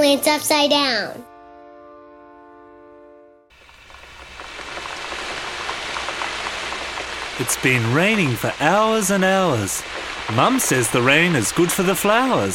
plants upside down. It's been raining for hours and hours. Mum says the rain is good for the flowers.